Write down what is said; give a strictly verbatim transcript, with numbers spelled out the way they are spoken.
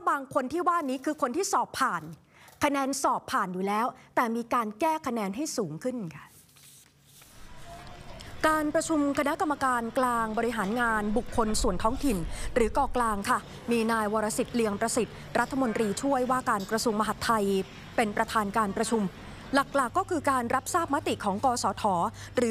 บางคนที่ว่านี้คือคนที่สอบผ่านคะแนนสอบผ่านอยู่แล้วแต่มีการแก้คะแนนให้สูงขึ้นค่ะการประชุมคณะกรรมการกลางบริหารงานบุคคลส่วนท้องถิ่นหรือกกลางค่ะมีนายวรสิทธิ์เลียงประสิทธิ์รัฐมนตรีช่วยว่าการกระทรวงมหาดไทยเป็นประธานการประชุมหลักๆ ก็คือการรับทราบมติของกสทหรือ